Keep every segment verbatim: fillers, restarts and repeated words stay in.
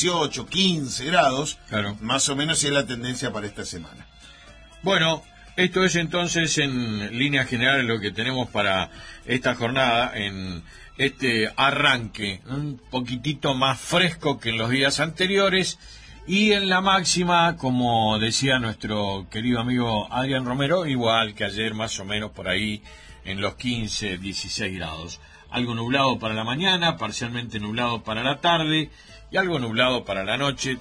dieciocho, quince grados, claro. Más o menos es la tendencia para esta semana. Bueno, esto es entonces en líneas generales lo que tenemos para esta jornada, en este arranque un poquitito más fresco que en los días anteriores, y en la máxima, como decía nuestro querido amigo Adrián Romero, igual que ayer, más o menos por ahí en los quince, dieciséis grados. Algo nublado para la mañana, parcialmente nublado para la tarde y algo nublado para la noche.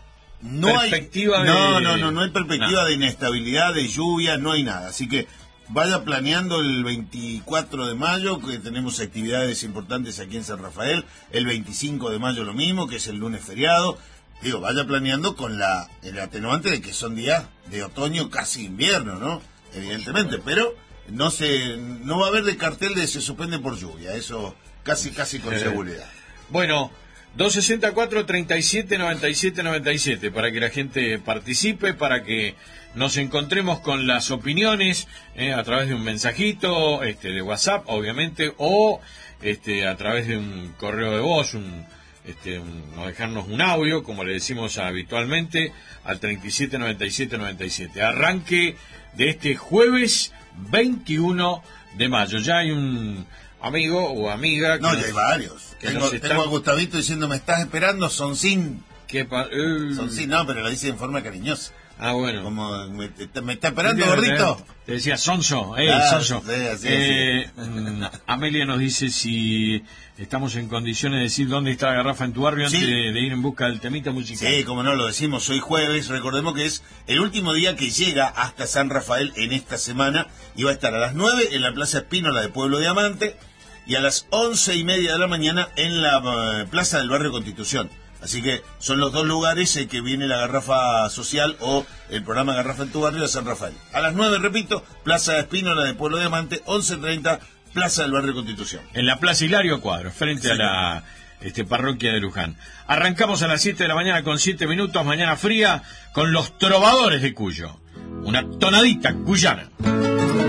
No perspectiva hay, de... no, no, no, no hay perspectiva nada. de inestabilidad, de lluvia, no hay nada. Así que vaya planeando el veinticuatro de mayo, que tenemos actividades importantes aquí en San Rafael. El veinticinco de mayo lo mismo, que es el lunes feriado. Digo, vaya planeando con la el atenuante de que son días de otoño, casi invierno, ¿no? Evidentemente, pero no se no va a haber de cartel de se suspende por lluvia, eso casi casi con eh, seguridad. Bueno, dos sesenta y cuatro, treinta y siete, noventa y siete, noventa y siete, para que la gente participe, para que nos encontremos con las opiniones eh, a través de un mensajito este, de WhatsApp, obviamente, o este, a través de un correo de voz, un, este, un, o dejarnos un audio, como le decimos habitualmente, al treinta y siete, noventa y siete, noventa y siete. Arranque de este jueves veintiuno de mayo. Ya hay un amigo o amiga... No, que ya hay varios. Que Tengo, nos tengo están... a Gustavito diciendo, ¿me estás esperando? Son sin. ¿Qué pa... uh... Son sin, no, pero lo dice en forma cariñosa. Ah, bueno. Como, ¿me, te, me está esperando, gordito? Te decía Sonso, eh, Ah, Sonso. sí, así, eh, mm, Amelia nos dice si estamos en condiciones de decir dónde está la garrafa en tu barrio Sí. antes de, de ir en busca del temita musical. Sí, como no, lo decimos hoy jueves. Recordemos que es el último día que llega hasta San Rafael en esta semana. Y va a estar a las nueve en la Plaza Espínola de Pueblo Diamante y a las once y media de la mañana en la uh, Plaza del Barrio Constitución. Así que son los dos lugares en que viene la garrafa social o el programa Garrafa en tu Barrio de San Rafael. A las nueve, repito, Plaza Espínola de Pueblo Diamante, once treinta, Plaza del Barrio Constitución. En la Plaza Hilario Cuadro, frente Sí. a la este, parroquia de Luján. Arrancamos a las siete de la mañana con siete minutos, mañana fría, con los trovadores de Cuyo. Una tonadita cuyana.